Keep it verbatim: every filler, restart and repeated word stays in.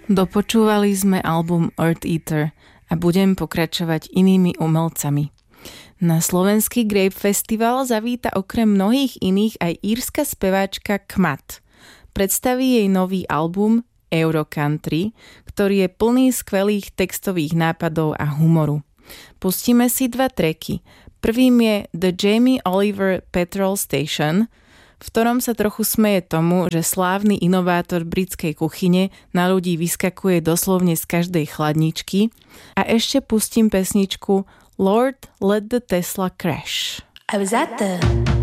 Dopočúvali sme album Earth Eater a budem pokračovať inými umelcami. Na slovenský Grape Festival zavíta okrem mnohých iných aj írska speváčka Kmat. Predstaví jej nový album Eurocountry, ktorý je plný skvelých textových nápadov a humoru. Pustíme si dva tracky. Prvým je The Jamie Oliver Petrol Station, v ktorom sa trochu smeje tomu, že slávny inovátor britskej kuchyne na ľudí vyskakuje doslovne z každej chladničky. A ešte pustím pesničku Lord, Let the Tesla Crash. I was at the